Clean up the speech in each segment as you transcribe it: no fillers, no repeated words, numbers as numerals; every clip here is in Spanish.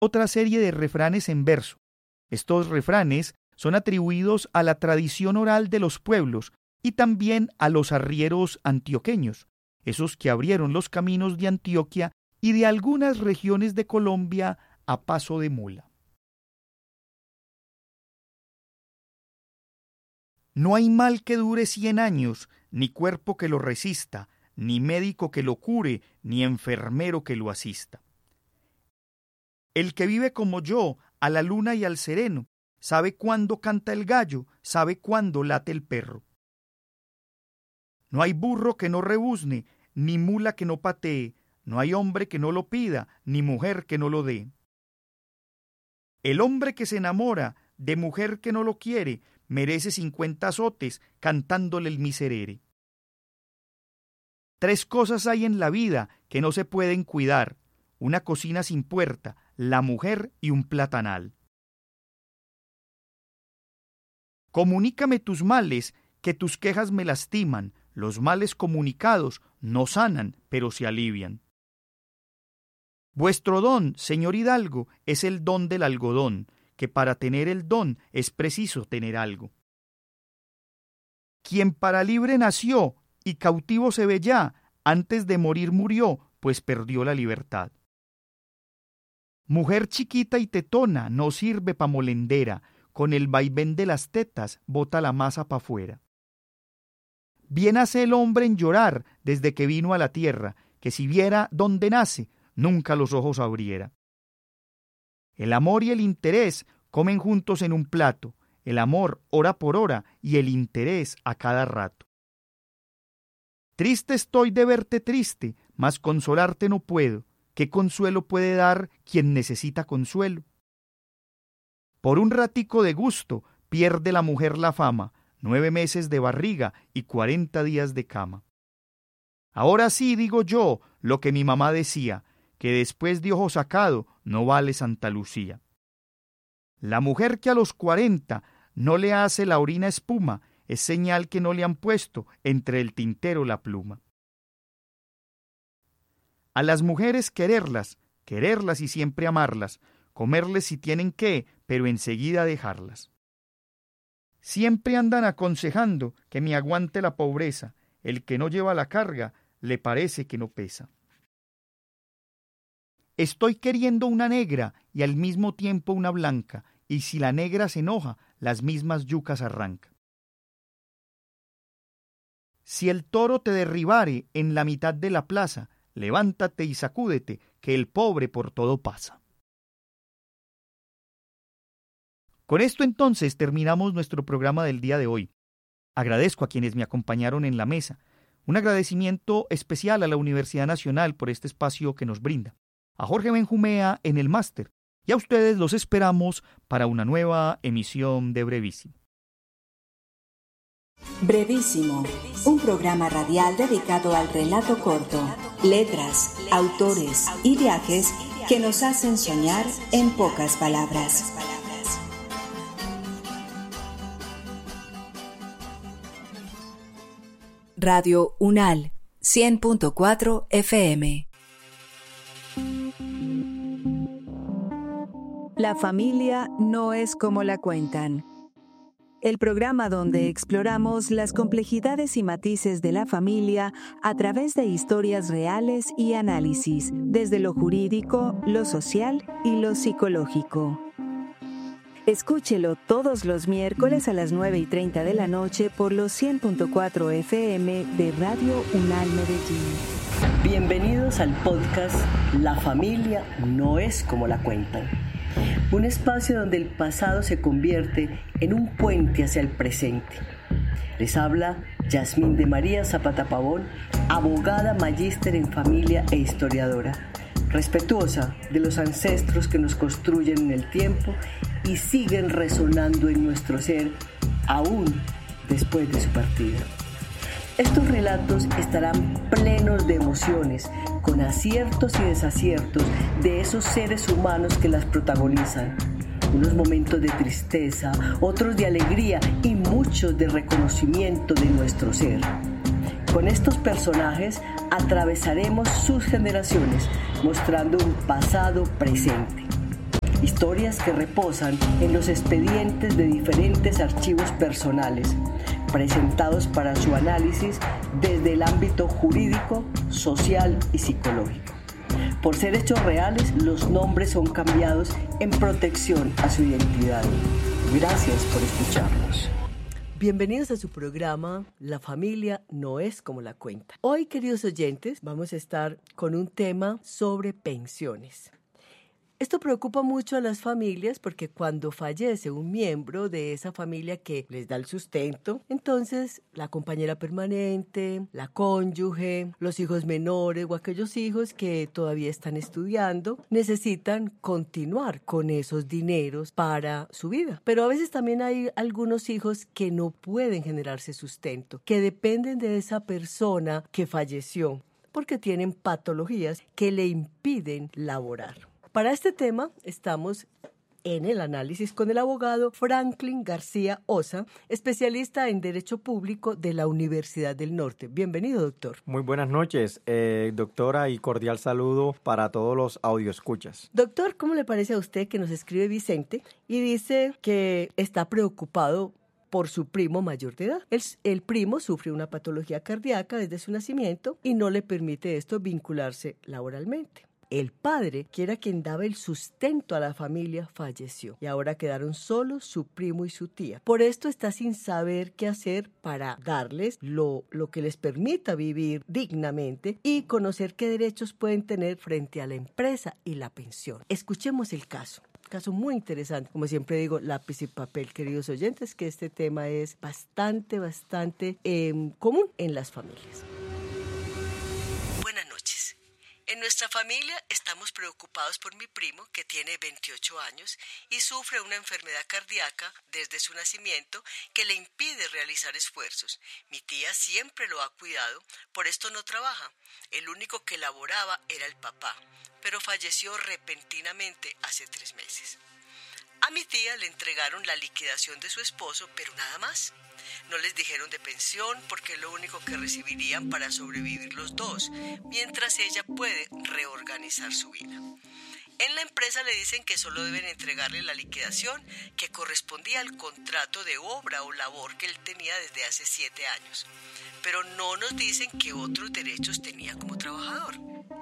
otra serie de refranes en verso. Estos refranes son atribuidos a la tradición oral de los pueblos y también a los arrieros antioqueños, esos que abrieron los caminos de Antioquia y de algunas regiones de Colombia a paso de mula. No hay mal que dure 100 años, ni cuerpo que lo resista, ni médico que lo cure, ni enfermero que lo asista. El que vive como yo, a la luna y al sereno, sabe cuándo canta el gallo, sabe cuándo late el perro. No hay burro que no rebuzne, ni mula que no patee, no hay hombre que no lo pida, ni mujer que no lo dé. El hombre que se enamora de mujer que no lo quiere, merece 50 azotes cantándole el miserere. 3 cosas hay en la vida que no se pueden cuidar: una cocina sin puerta, la mujer y un platanal. Comunícame tus males, que tus quejas me lastiman. Los males comunicados no sanan, pero se alivian. Vuestro don, señor hidalgo, es el don del algodón, que para tener el don es preciso tener algo. Quien para libre nació y cautivo se ve ya, antes de morir murió, pues perdió la libertad. Mujer chiquita y tetona no sirve pa' molendera, con el vaivén de las tetas bota la masa pa' fuera. Bien hace el hombre en llorar desde que vino a la tierra, que si viera dónde nace, nunca los ojos abriera. El amor y el interés comen juntos en un plato, el amor hora por hora y el interés a cada rato. Triste estoy de verte triste, mas consolarte no puedo. ¿Qué consuelo puede dar quien necesita consuelo? Por un ratico de gusto pierde la mujer la fama, 9 meses de barriga y 40 días de cama. Ahora sí digo yo lo que mi mamá decía, que después de ojo sacado no vale Santa Lucía. La mujer que a los 40 no le hace la orina espuma, es señal que no le han puesto entre el tintero la pluma. A las mujeres quererlas y siempre amarlas, comerles si tienen que, pero enseguida dejarlas. Siempre andan aconsejando que me aguante la pobreza, el que no lleva la carga le parece que no pesa. Estoy queriendo una negra y al mismo tiempo una blanca, y si la negra se enoja, las mismas yucas arranca. Si el toro te derribare en la mitad de la plaza, levántate y sacúdete, que el pobre por todo pasa. Con esto entonces terminamos nuestro programa del día de hoy. Agradezco a quienes me acompañaron en la mesa. Un agradecimiento especial a la Universidad Nacional por este espacio que nos brinda. A Jorge Benjumea en el máster. Y a ustedes los esperamos para una nueva emisión de Brevísimo. Brevísimo, un programa radial dedicado al relato corto, letras, autores y viajes que nos hacen soñar en pocas palabras. Radio UNAL, 100.4 FM. La familia no es como la cuentan. El programa donde exploramos las complejidades y matices de la familia a través de historias reales y análisis, desde lo jurídico, lo social y lo psicológico. Escúchelo todos los miércoles a las 9:30 de la noche por los 100.4 FM de Radio UNAL Medellín. Bienvenidos al podcast La familia no es como la cuentan. Un espacio donde el pasado se convierte en un puente hacia el presente. Les habla Yasmín de María Zapata Pavón, abogada, magíster en familia e historiadora, respetuosa de los ancestros que nos construyen en el tiempo y siguen resonando en nuestro ser aún después de su partida. Estos relatos estarán plenos de emociones, con aciertos y desaciertos de esos seres humanos que las protagonizan. Unos momentos de tristeza, otros de alegría y muchos de reconocimiento de nuestro ser. Con estos personajes atravesaremos sus generaciones, mostrando un pasado presente. Historias que reposan en los expedientes de diferentes archivos personales, presentados para su análisis desde el ámbito jurídico, social y psicológico. Por ser hechos reales, los nombres son cambiados en protección a su identidad. Gracias por escucharnos. Bienvenidos a su programa La familia no es como la cuenta. Hoy, queridos oyentes, vamos a estar con un tema sobre pensiones. Esto preocupa mucho a las familias porque cuando fallece un miembro de esa familia que les da el sustento, entonces la compañera permanente, la cónyuge, los hijos menores o aquellos hijos que todavía están estudiando necesitan continuar con esos dineros para su vida. Pero a veces también hay algunos hijos que no pueden generarse sustento, que dependen de esa persona que falleció porque tienen patologías que le impiden laborar. Para este tema estamos en el análisis con el abogado Franklin García Osa, especialista en Derecho Público de la Universidad del Norte. Bienvenido, doctor. Muy buenas noches, doctora, y cordial saludo para todos los audioescuchas. Doctor, ¿cómo le parece a usted que nos escribe Vicente y dice que está preocupado por su primo mayor de edad? El primo sufre una patología cardíaca desde su nacimiento y no le permite esto vincularse laboralmente. El padre, que era quien daba el sustento a la familia, falleció y ahora quedaron solos su primo y su tía. Por esto está sin saber qué hacer para darles lo que les permita vivir dignamente y conocer qué derechos pueden tener frente a la empresa y la pensión. Escuchemos el caso. Caso muy interesante. Como siempre digo, lápiz y papel, queridos oyentes, que este tema es bastante común en las familias. Buenas noches. En nuestra familia estamos preocupados por mi primo, que tiene 28 años y sufre una enfermedad cardíaca desde su nacimiento que le impide realizar esfuerzos. Mi tía siempre lo ha cuidado, por esto no trabaja. El único que laboraba era el papá, pero falleció repentinamente hace 3 meses. A mi tía le entregaron la liquidación de su esposo, pero nada más. No les dijeron de pensión porque es lo único que recibirían para sobrevivir los dos, mientras ella puede reorganizar su vida. En la empresa le dicen que solo deben entregarle la liquidación que correspondía al contrato de obra o labor que él tenía desde hace 7 años. Pero no nos dicen qué otros derechos tenía como trabajador.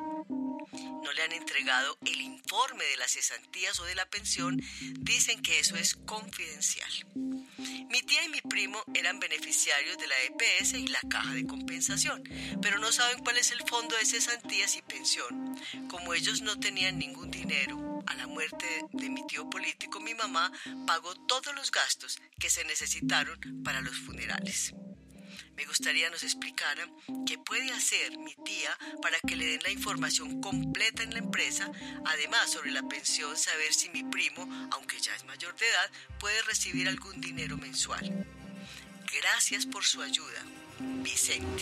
No le han entregado el informe de las cesantías o de la pensión, dicen que eso es confidencial. Mi tía y mi primo eran beneficiarios de la EPS y la caja de compensación, pero no saben cuál es el fondo de cesantías y pensión. Como ellos no tenían ningún dinero, a la muerte de mi tío político, mi mamá pagó todos los gastos que se necesitaron para los funerales. Me gustaría nos explicaran qué puede hacer mi tía para que le den la información completa en la empresa, además sobre la pensión, saber si mi primo, aunque ya es mayor de edad, puede recibir algún dinero mensual. Gracias por su ayuda. Vicente.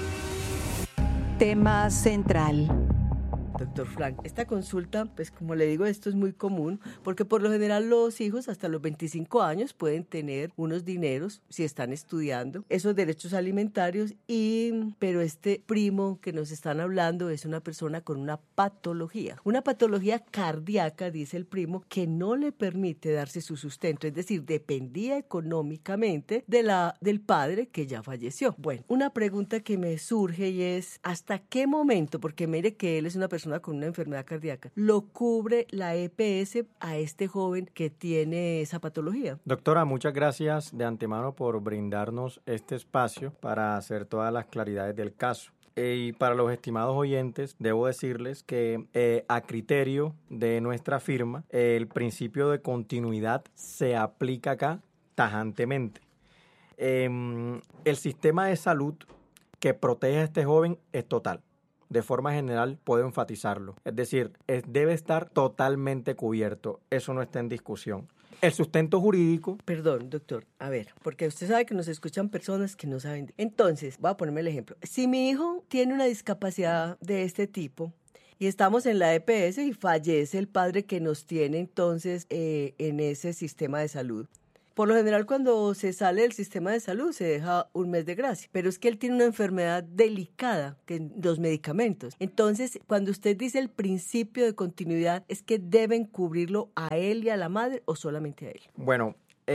Tema central. Doctor Frank, esta consulta, pues como le digo, esto es muy común porque por lo general los hijos hasta los 25 años pueden tener unos dineros si están estudiando, esos derechos alimentarios, pero este primo que nos están hablando es una persona con una patología cardíaca, dice el primo, que no le permite darse su sustento, es decir, dependía económicamente del padre que ya falleció. Bueno, una pregunta que me surge y es, ¿hasta qué momento? Porque mire que él es una persona con una enfermedad cardíaca, ¿lo cubre la EPS a este joven que tiene esa patología? Doctora, muchas gracias de antemano por brindarnos este espacio para hacer todas las claridades del caso. Y para los estimados oyentes, debo decirles que a criterio de nuestra firma, el principio de continuidad se aplica acá tajantemente. El sistema de salud que protege a este joven es total. De forma general, puedo enfatizarlo. Es decir, debe estar totalmente cubierto. Eso no está en discusión. El sustento jurídico... Perdón, doctor. A ver, porque usted sabe que nos escuchan personas que no saben. Entonces, voy a ponerme el ejemplo. Si mi hijo tiene una discapacidad de este tipo y estamos en la EPS y fallece el padre que nos tiene entonces en ese sistema de salud, Por lo general, cuando se sale del sistema de salud, se deja un mes de gracia. Pero es que él tiene una enfermedad delicada, que los medicamentos. Entonces, cuando usted dice el principio de continuidad, ¿es que deben cubrirlo a él y a la madre o solamente a él? Bueno,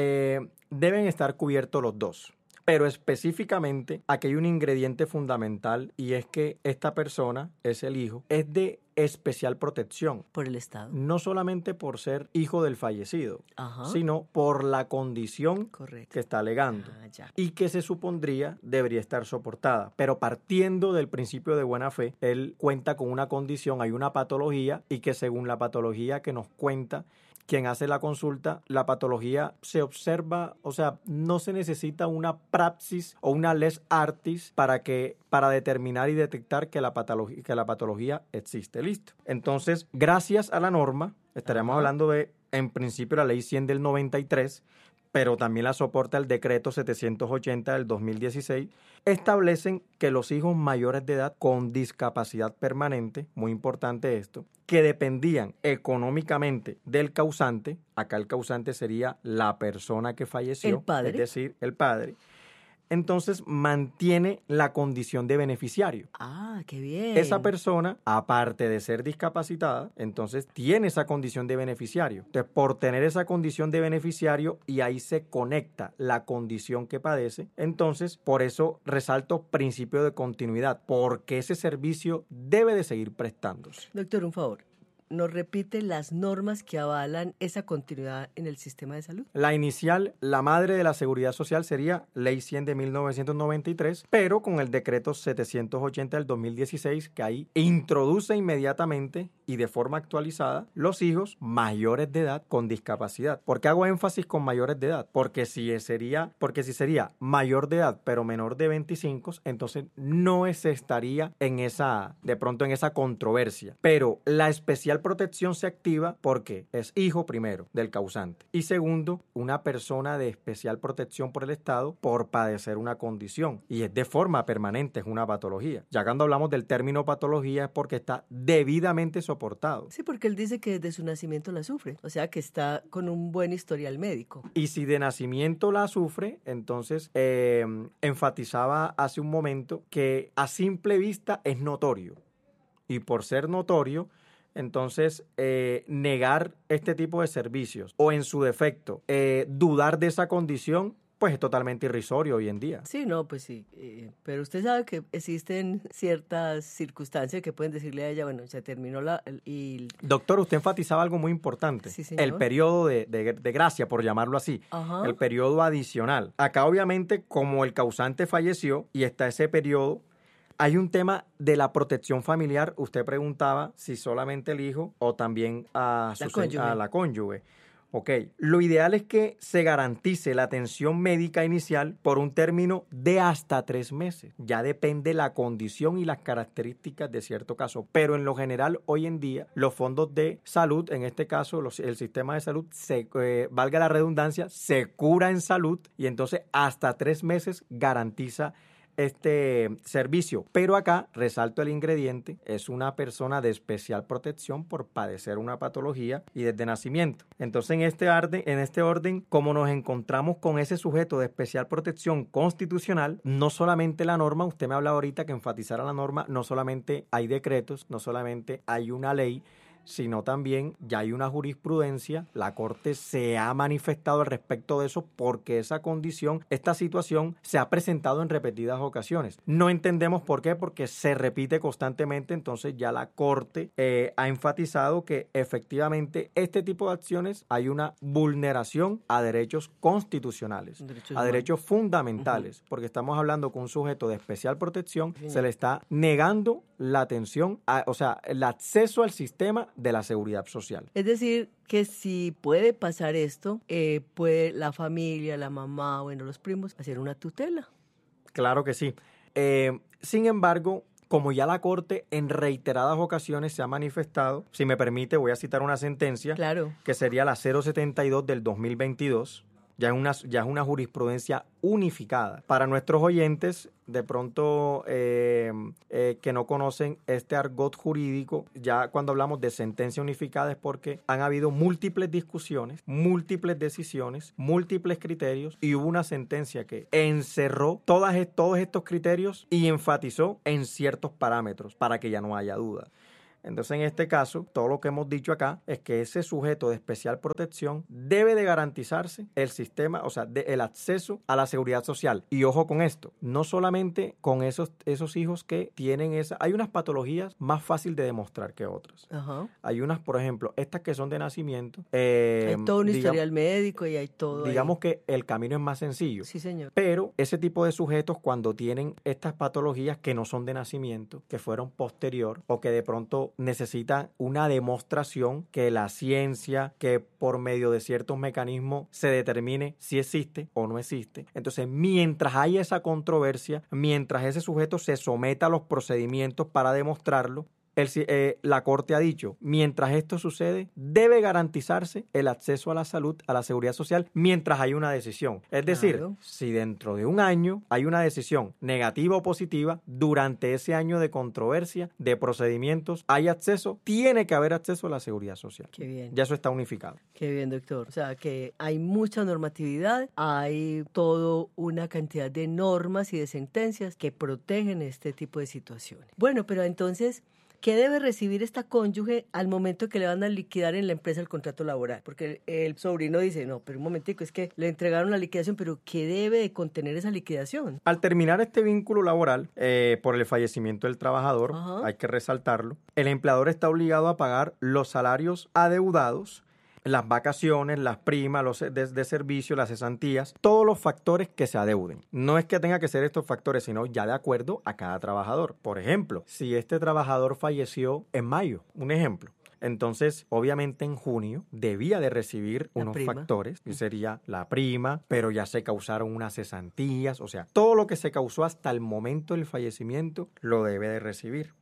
deben estar cubiertos los dos. Pero específicamente, aquí hay un ingrediente fundamental y es que esta persona, es el hijo, es de especial protección. Por el Estado. No solamente por ser hijo del fallecido, Ajá. sino por la condición Correcto. que está alegando Ya. y que se supondría debería estar soportada. Pero partiendo del principio de buena fe, él cuenta con una condición, hay una patología y que según la patología que nos cuenta quien hace la consulta, la patología se observa, o sea, no se necesita una praxis o una lex artis para determinar y detectar que la patología existe. Listo. Entonces, gracias a la norma, estaríamos hablando de, en principio, la ley 100 del 93, pero también la soporta el decreto 780 del 2016, establecen que los hijos mayores de edad con discapacidad permanente, muy importante esto, que dependían económicamente del causante, acá el causante sería la persona que falleció, el padre. es decir, el padre, entonces mantiene la condición de beneficiario. Ah, qué bien. Esa persona, aparte de ser discapacitada, entonces tiene esa condición de beneficiario. Entonces, por tener esa condición de beneficiario y ahí se conecta la condición que padece, entonces, por eso resalto principio de continuidad, porque ese servicio debe de seguir prestándose. Doctor, un favor. ¿Nos repite las normas que avalan esa continuidad en el sistema de salud? La inicial, la madre de la Seguridad Social sería Ley 100 de 1993, pero con el decreto 780 del 2016, que ahí introduce inmediatamente y de forma actualizada los hijos mayores de edad con discapacidad. ¿Por qué hago énfasis con mayores de edad? Porque si sería mayor de edad pero menor de 25, entonces no se estaría de pronto en esa controversia. Pero la especial protección se activa porque es hijo primero del causante y segundo, una persona de especial protección por el Estado por padecer una condición y es de forma permanente, es una patología. Ya cuando hablamos del término patología es porque está debidamente soportado. Sí, porque él dice que desde su nacimiento la sufre, o sea que está con un buen historial médico. Y si de nacimiento la sufre, entonces enfatizaba hace un momento que a simple vista es notorio y por ser notorio, entonces, negar este tipo de servicios o en su defecto, dudar de esa condición, pues es totalmente irrisorio hoy en día. Sí, no, pues sí, pero usted sabe que existen ciertas circunstancias que pueden decirle a ella, bueno, se terminó Doctor, usted enfatizaba algo muy importante, sí, señor. El periodo de gracia, por llamarlo así, Ajá. El periodo adicional. Acá obviamente como el causante falleció y está ese periodo, hay un tema de la protección familiar. Usted preguntaba si solamente el hijo o también a la cónyuge. Ok, lo ideal es que se garantice la atención médica inicial por un término de hasta 3 meses. Ya depende la condición y las características de cierto caso. Pero en lo general, hoy en día, los fondos de salud, en este caso el sistema de salud, valga la redundancia, se cura en salud y entonces hasta 3 meses garantiza este servicio, pero acá resalto el ingrediente, es una persona de especial protección por padecer una patología y desde nacimiento. Entonces en este orden, como nos encontramos con ese sujeto de especial protección constitucional, no solamente la norma, usted me hablaba ahorita que enfatizara la norma, no solamente hay decretos, no solamente hay una ley, sino también ya hay una jurisprudencia, la Corte se ha manifestado al respecto de eso porque esa condición, esta situación se ha presentado en repetidas ocasiones. No entendemos por qué, porque se repite constantemente, entonces ya la Corte ha enfatizado que efectivamente este tipo de acciones hay una vulneración a derechos constitucionales, a derechos fundamentales, porque estamos hablando con un sujeto de especial protección, se le está negando la atención, o sea, el acceso al sistema de la seguridad social. Es decir, que si puede pasar esto, puede la familia, la mamá, bueno, los primos, hacer una tutela. Claro que sí. Sin embargo, como ya la Corte en reiteradas ocasiones se ha manifestado, si me permite, voy a citar una sentencia, claro, que sería la 072 del 2022, Ya es una jurisprudencia unificada. Para nuestros oyentes, de pronto, que no conocen este argot jurídico, ya cuando hablamos de sentencia unificada es porque han habido múltiples discusiones, múltiples decisiones, múltiples criterios, y hubo una sentencia que encerró todos estos criterios y enfatizó en ciertos parámetros para que ya no haya duda. Entonces, en este caso, todo lo que hemos dicho acá es que ese sujeto de especial protección debe de garantizarse el sistema, o sea, el acceso a la seguridad social. Y ojo con esto, no solamente con esos hijos que tienen hay unas patologías más fáciles de demostrar que otras. Ajá. Hay unas, por ejemplo, estas que son de nacimiento. Hay todo un historial médico y hay todo. Digamos ahí. Que el camino es más sencillo. Sí, señor. Pero ese tipo de sujetos, cuando tienen estas patologías que no son de nacimiento, que fueron posterior o que de pronto necesitan una demostración que la ciencia, que por medio de ciertos mecanismos se determine si existe o no existe. Entonces, mientras hay esa controversia, mientras ese sujeto se someta a los procedimientos para demostrarlo, la Corte ha dicho, mientras esto sucede, debe garantizarse el acceso a la salud, a la seguridad social, mientras hay una decisión. Es decir, si dentro de un año hay una decisión negativa o positiva, durante ese año de controversia, de procedimientos, hay acceso, tiene que haber acceso a la seguridad social. Qué bien. Ya eso está unificado. Qué bien, doctor. O sea, que hay mucha normatividad, hay toda una cantidad de normas y de sentencias que protegen este tipo de situaciones. Bueno, pero entonces, ¿qué debe recibir esta cónyuge al momento que le van a liquidar en la empresa el contrato laboral? Porque el sobrino dice, no, pero un momentico, es que le entregaron la liquidación, pero ¿qué debe de contener esa liquidación? Al terminar este vínculo laboral, por el fallecimiento del trabajador, Ajá. hay que resaltarlo, el empleador está obligado a pagar los salarios adeudados, las vacaciones, las primas, los de servicio, las cesantías, todos los factores que se adeuden. No es que tenga que ser estos factores, sino ya de acuerdo a cada trabajador. Por ejemplo, si este trabajador falleció en mayo, un ejemplo, entonces, obviamente en junio debía de recibir unos factores, que sería la prima, pero ya se causaron unas cesantías, o sea, todo lo que se causó hasta el momento del fallecimiento lo debe de recibir.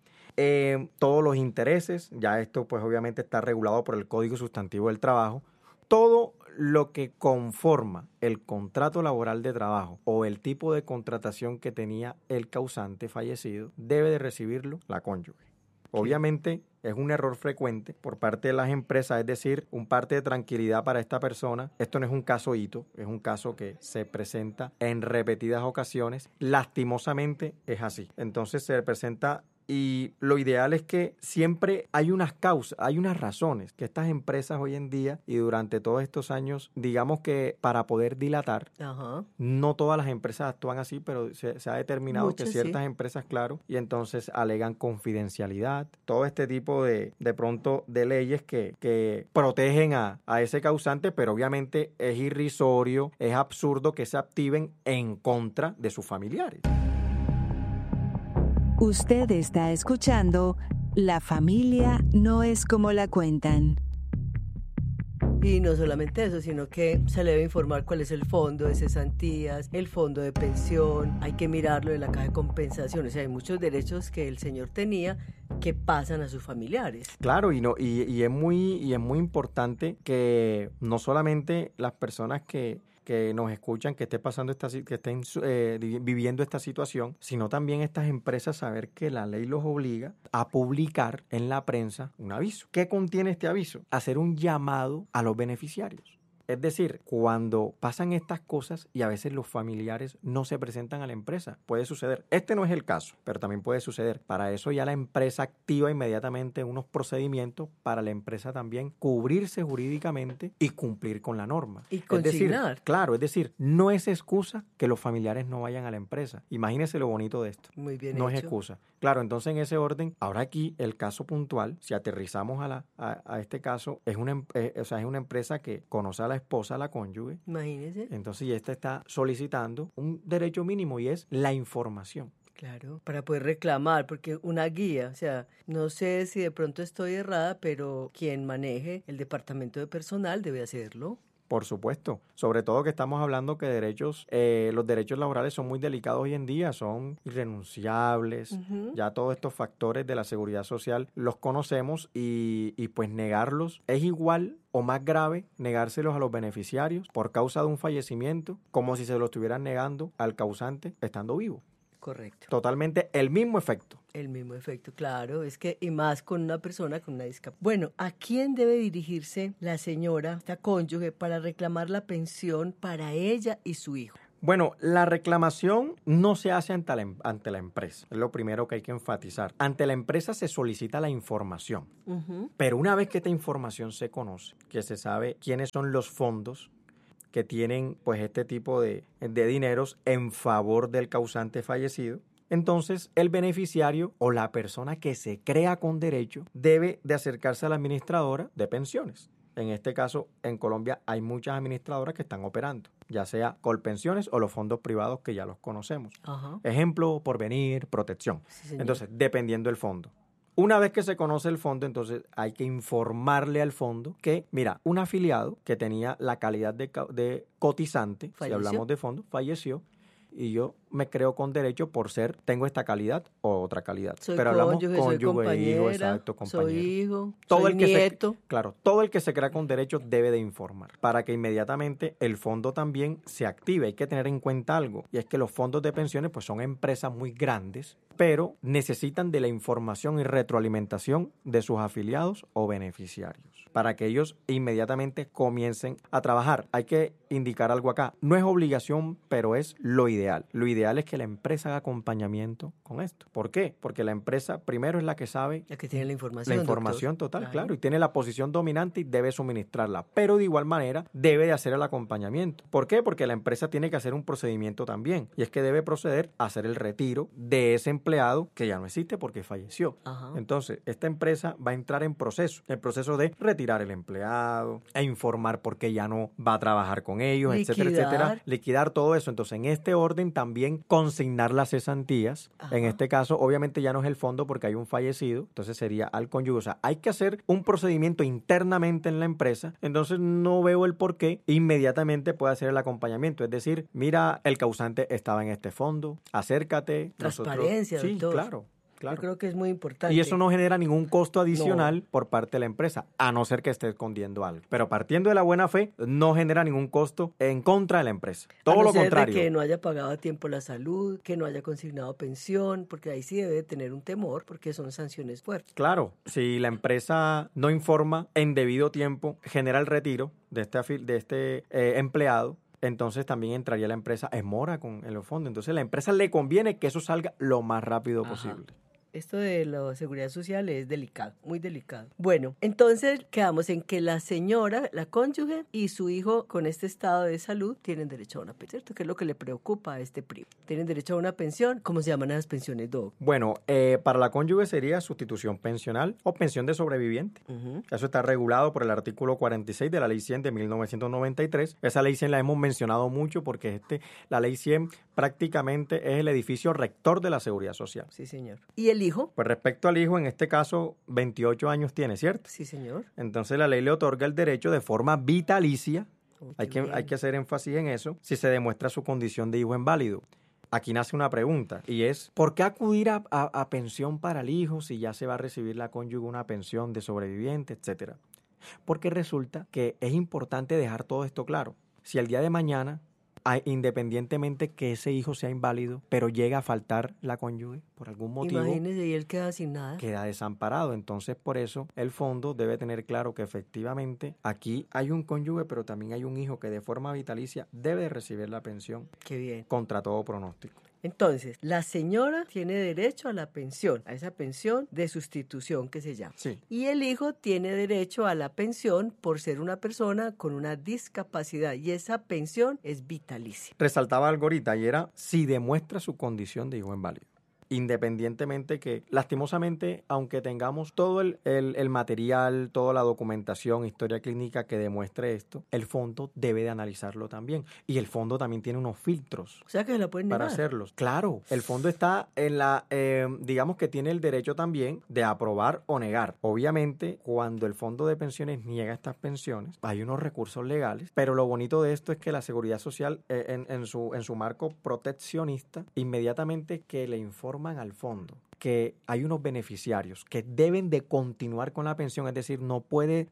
Todos los intereses, ya esto pues obviamente está regulado por el Código Sustantivo del Trabajo. Todo lo que conforma el contrato laboral de trabajo o el tipo de contratación que tenía el causante fallecido debe de recibirlo la cónyuge. Obviamente es un error frecuente por parte de las empresas, es decir, un parte de tranquilidad para esta persona. Esto no es un caso hito, es un caso que se presenta en repetidas ocasiones. Lastimosamente es así. Entonces se presenta. Y lo ideal es que siempre hay unas causas, hay unas razones que estas empresas hoy en día y durante todos estos años, digamos que para poder dilatar, Ajá. no todas las empresas actúan así, pero se ha determinado Muchas, que ciertas sí. empresas, claro, y entonces alegan confidencialidad, todo este tipo de pronto de leyes que protegen a ese causante, pero obviamente es irrisorio, es absurdo que se activen en contra de sus familiares. Usted está escuchando La familia no es como la cuentan. Y no solamente eso, sino que se le debe informar cuál es el fondo de cesantías, el fondo de pensión, hay que mirarlo de la caja de compensación. O sea, hay muchos derechos que el señor tenía que pasan a sus familiares. Claro, y es muy importante que no solamente las personas que nos escuchan, que estén viviendo esta situación, sino también estas empresas saber que la ley los obliga a publicar en la prensa un aviso. ¿Qué contiene este aviso? Hacer un llamado a los beneficiarios. Es decir, cuando pasan estas cosas y a veces los familiares no se presentan a la empresa, puede suceder. Este no es el caso, pero también puede suceder. Para eso ya la empresa activa inmediatamente unos procedimientos para la empresa también cubrirse jurídicamente y cumplir con la norma. Y consignar. Es decir, no es excusa que los familiares no vayan a la empresa. Imagínese lo bonito de esto. Muy bien no hecho. es excusa. Claro, entonces en ese orden, ahora aquí el caso puntual, si aterrizamos a este caso, es una empresa que conoce a la esposa, a la cónyuge. Imagínese. Entonces, y esta está solicitando un derecho mínimo y es la información. Claro, para poder reclamar, porque una guía, o sea, no sé si de pronto estoy errada, pero quien maneje el departamento de personal debe hacerlo. Por supuesto, sobre todo que estamos hablando que los derechos laborales son muy delicados hoy en día, son irrenunciables, ya todos estos factores de la seguridad social los conocemos y pues negarlos es igual o más grave negárselos a los beneficiarios por causa de un fallecimiento como si se lo estuvieran negando al causante estando vivo. Correcto. Totalmente el mismo efecto. El mismo efecto, claro, es que, y más con una persona con una discapacidad. Bueno, ¿a quién debe dirigirse la señora, esta cónyuge, para reclamar la pensión para ella y su hijo? Bueno, la reclamación no se hace ante la empresa, es lo primero que hay que enfatizar. Ante la empresa se solicita la información, pero una vez que esta información se conoce, que se sabe quiénes son los fondos que tienen pues este tipo de dineros en favor del causante fallecido, entonces el beneficiario o la persona que se crea con derecho debe de acercarse a la administradora de pensiones. En este caso, en Colombia hay muchas administradoras que están operando, ya sea Colpensiones o los fondos privados que ya los conocemos. Ajá. Ejemplo, Porvenir, Protección. Sí, entonces, dependiendo del fondo. Una vez que se conoce el fondo, entonces hay que informarle al fondo que, mira, un afiliado que tenía la calidad de cotizante, ¿Falleció? si hablamos de fondo, falleció, y yo me creo con derecho tengo esta calidad o otra calidad. Soy pero hablamos cónyuge, cónyuge, soy compañera, hijo, exacto, compañero. soy hijo, todo soy el que nieto. Claro, todo el que se crea con derecho debe de informar para que inmediatamente el fondo también se active. Hay que tener en cuenta algo, y es que los fondos de pensiones pues son empresas muy grandes, pero necesitan de la información y retroalimentación de sus afiliados o beneficiarios para que ellos inmediatamente comiencen a trabajar. Hay que indicar algo acá. No es obligación, pero es lo ideal. Lo ideal es que la empresa haga acompañamiento con esto. ¿Por qué? Porque la empresa primero es la que sabe La que tiene la información. la información doctor. total, claro, y tiene la posición dominante y debe suministrarla, pero de igual manera debe de hacer el acompañamiento. ¿Por qué? Porque la empresa tiene que hacer un procedimiento también, y es que debe proceder a hacer el retiro de ese empleado que ya no existe porque falleció. Ajá. Entonces, esta empresa va a entrar en el proceso de retirar el empleado, e informar por qué ya no va a trabajar con ellos, etcétera, etcétera. Liquidar todo eso. Entonces, en este orden también consignar las cesantías. Ajá. En este caso, obviamente ya no es el fondo porque hay un fallecido, entonces sería al cónyuge. O sea, hay que hacer un procedimiento internamente en la empresa, entonces no veo el por qué inmediatamente puede hacer el acompañamiento. Es decir, mira, el causante estaba en este fondo, acércate. Transparencia, sí, doctor. claro. Yo creo que es muy importante. Y eso no genera ningún costo adicional por parte de la empresa, a no ser que esté escondiendo algo. Pero partiendo de la buena fe, no genera ningún costo en contra de la empresa. Todo lo contrario. De que no haya pagado a tiempo la salud, que no haya consignado pensión, porque ahí sí debe tener un temor, porque son sanciones fuertes. Claro, si la empresa no informa en debido tiempo, genera el retiro de este empleado, entonces también entraría la empresa en mora en los fondos. Entonces a la empresa le conviene que eso salga lo más rápido posible. Esto de la seguridad social es delicado, muy delicado. Bueno, entonces quedamos en que la señora, la cónyuge y su hijo con este estado de salud tienen derecho a una pensión, ¿cierto? Que es lo que le preocupa a este primo. Tienen derecho a una pensión. ¿Cómo se llaman esas pensiones, Doc? Bueno, para la cónyuge sería sustitución pensional o pensión de sobreviviente. Eso está regulado por el artículo 46 de la Ley 100 de 1993. Esa Ley 100 la hemos mencionado mucho porque la Ley 100 prácticamente es el edificio rector de la seguridad social. Sí, señor. ¿Y el hijo? Pues respecto al hijo, en este caso, 28 años tiene, ¿cierto? Sí, señor. Entonces la ley le otorga el derecho de forma vitalicia, hay que hacer énfasis en eso, si se demuestra su condición de hijo inválido. Aquí nace una pregunta, y es, ¿por qué acudir a pensión para el hijo si ya se va a recibir la cónyuge una pensión de sobreviviente, etcétera? Porque resulta que es importante dejar todo esto claro. Si el día de mañana, independientemente que ese hijo sea inválido, pero llega a faltar la cónyuge por algún motivo, imagínese, y él queda sin nada. Queda desamparado. Entonces, por eso, el fondo debe tener claro que efectivamente aquí hay un cónyuge, pero también hay un hijo que de forma vitalicia debe recibir la pensión. Qué bien. Contra todo pronóstico. Entonces, la señora tiene derecho a la pensión, a esa pensión de sustitución que se llama. Sí. Y el hijo tiene derecho a la pensión por ser una persona con una discapacidad, y esa pensión es vitalicia. Resaltaba algo ahorita y era si demuestra su condición de hijo inválido. independientemente que, lastimosamente, aunque tengamos todo el material, toda la documentación, historia clínica que demuestre esto, el fondo debe de analizarlo también. Y el fondo también tiene unos filtros. O sea que se la pueden para negar. hacerlos. Claro, el fondo está en digamos que tiene el derecho también de aprobar o negar. Obviamente, cuando el fondo de pensiones niega estas pensiones, hay unos recursos legales, pero lo bonito de esto es que la Seguridad Social, en su marco proteccionista, inmediatamente que le informan al fondo que hay unos beneficiarios que deben de continuar con la pensión, es decir, no puede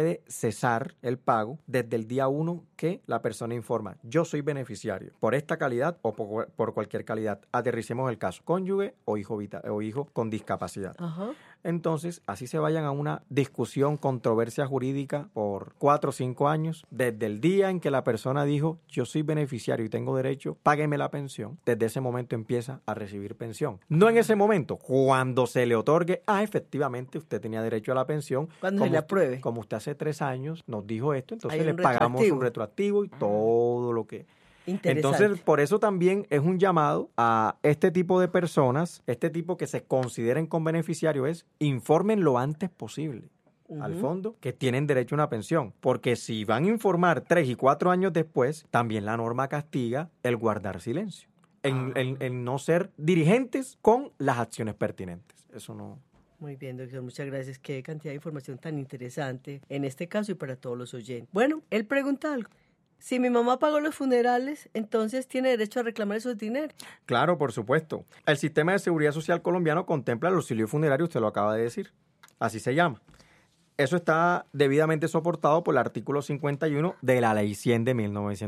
cesar el pago desde el día 1 que la persona informa, yo soy beneficiario por esta calidad o por cualquier calidad. Aterricemos el caso, cónyuge o hijo con discapacidad. Ajá. Entonces, así se vayan a una discusión, controversia jurídica por 4 o 5 años, desde el día en que la persona dijo, yo soy beneficiario y tengo derecho, págueme la pensión, desde ese momento empieza a recibir pensión. No en ese momento, cuando se le otorgue, efectivamente, usted tenía derecho a la pensión. Cuando se le apruebe. Como usted hace 3 años nos dijo esto, entonces Hay le un pagamos retroactivo. un retroactivo y todo lo que... Interesante. Entonces, por eso también es un llamado a este tipo de personas, este tipo que se consideren con beneficiario, es informen lo antes posible al fondo que tienen derecho a una pensión. Porque si van a informar 3 y 4 años después, también la norma castiga el guardar silencio, en no ser dirigentes con las acciones pertinentes. Eso no... Muy bien, doctor, muchas gracias. Qué cantidad de información tan interesante en este caso y para todos los oyentes. Bueno, él pregunta algo. Si mi mamá pagó los funerales, entonces tiene derecho a reclamar esos dineros. Claro, por supuesto. El sistema de seguridad social colombiano contempla el auxilio funerario, usted lo acaba de decir. Así se llama. Eso está debidamente soportado por el artículo 51 de la Ley 100 de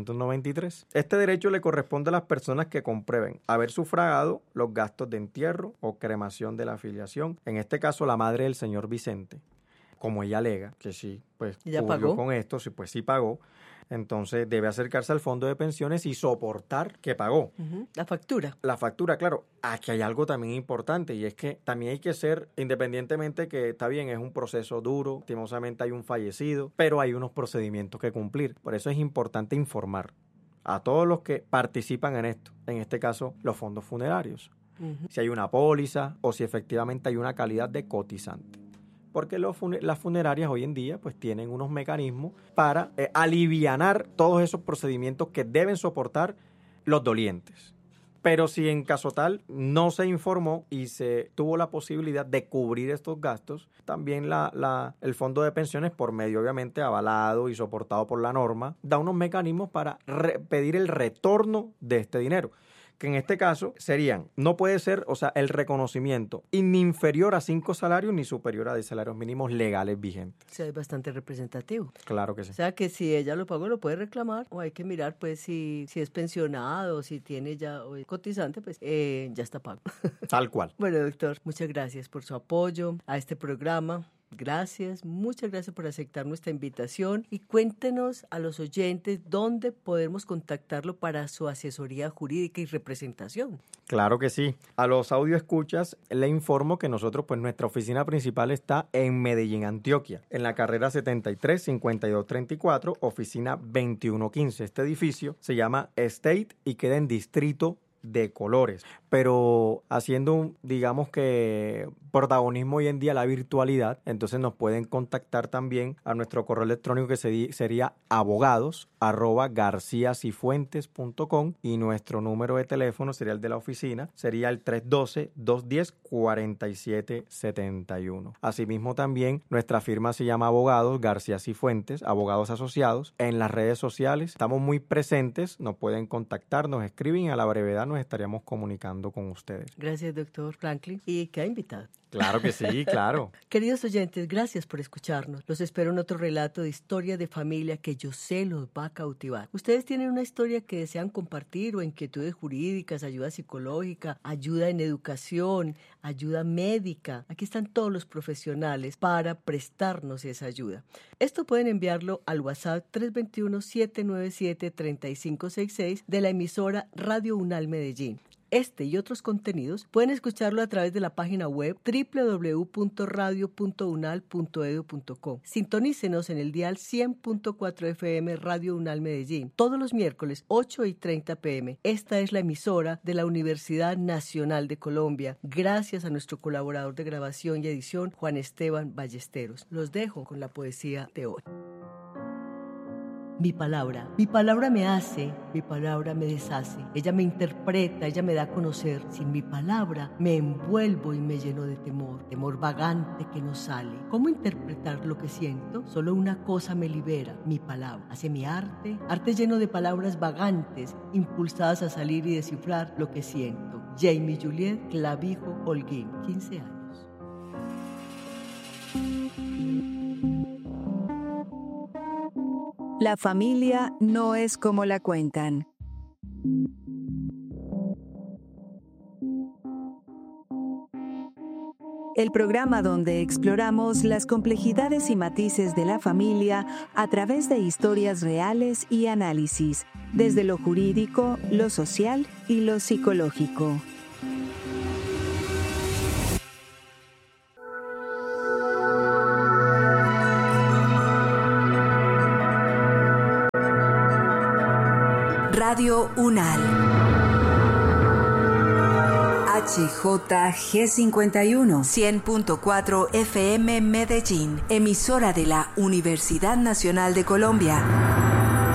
1993. Este derecho le corresponde a las personas que comprueben haber sufragado los gastos de entierro o cremación de la afiliación. En este caso, la madre del señor Vicente, como ella alega que sí, pues ¿Ella cubrió pagó? con esto, sí, pues sí pagó. Entonces debe acercarse al fondo de pensiones y soportar que pagó. La factura. La factura, claro, aquí hay algo también importante y es que también hay que ser, independientemente que está bien, es un proceso duro, lastimosamente hay un fallecido, pero hay unos procedimientos que cumplir. Por eso es importante informar a todos los que participan en esto, en este caso los fondos funerarios, si hay una póliza o si efectivamente hay una calidad de cotizante. Porque las funerarias hoy en día pues tienen unos mecanismos para alivianar todos esos procedimientos que deben soportar los dolientes. Pero si en caso tal no se informó y se tuvo la posibilidad de cubrir estos gastos, también el fondo de pensiones, por medio obviamente avalado y soportado por la norma, da unos mecanismos para pedir el retorno de este dinero. Que en este caso serían, no puede ser, o sea, el reconocimiento ni inferior a 5 salarios ni superior a 10 salarios mínimos legales vigentes. O sea, es bastante representativo. Claro que sí. O sea, que si ella lo pagó, lo puede reclamar, o hay que mirar, pues, si es pensionado, si tiene ya o es cotizante, pues, ya está pago. Tal cual. Bueno, doctor, muchas gracias por su apoyo a este programa. Gracias, muchas gracias por aceptar nuestra invitación y cuéntenos a los oyentes dónde podemos contactarlo para su asesoría jurídica y representación. Claro que sí. A los audioescuchas le informo que nosotros, pues nuestra oficina principal está en Medellín, Antioquia, en la carrera 73-5234, oficina 2115. Este edificio se llama State y queda en Distrito de Colores, pero haciendo digamos que protagonismo hoy en día la virtualidad, entonces nos pueden contactar también a nuestro correo electrónico que sería abogados@garciasyfuentes.com y nuestro número de teléfono sería el de la oficina, sería el 312-210-4771. Asimismo también nuestra firma se llama Abogados García Cifuentes, Abogados Asociados. En las redes sociales estamos muy presentes, nos pueden contactar, nos escriben y a la brevedad nos estaríamos comunicando con ustedes. Gracias, doctor Franklin. ¿Y qué ha invitado? Claro que sí, claro. Queridos oyentes, gracias por escucharnos. Los espero en otro relato de historia de familia que yo sé los va a cautivar. Ustedes tienen una historia que desean compartir o inquietudes jurídicas, ayuda psicológica, ayuda en educación, ayuda médica. Aquí están todos los profesionales para prestarnos esa ayuda. Esto pueden enviarlo al WhatsApp 321-797-3566 de la emisora Radio Unal Medellín. Este y otros contenidos pueden escucharlo a través de la página web www.radio.unal.edu.co. Sintonícenos en el dial 100.4 FM Radio Unal Medellín, todos los miércoles 8:30 p.m. Esta es la emisora de la Universidad Nacional de Colombia, gracias a nuestro colaborador de grabación y edición, Juan Esteban Ballesteros. Los dejo con la poesía de hoy. Mi palabra me hace, mi palabra me deshace. Ella me interpreta, ella me da a conocer. Sin mi palabra me envuelvo y me lleno de temor, temor vagante que no sale. ¿Cómo interpretar lo que siento? Solo una cosa me libera, mi palabra. Hace mi arte lleno de palabras vagantes, impulsadas a salir y descifrar lo que siento. Jamie Juliet Clavijo Holguín, 15 años. La familia no es como la cuentan. El programa donde exploramos las complejidades y matices de la familia a través de historias reales y análisis, desde lo jurídico, lo social y lo psicológico. Radio Unal. HJG51 100.4 FM Medellín, emisora de la Universidad Nacional de Colombia.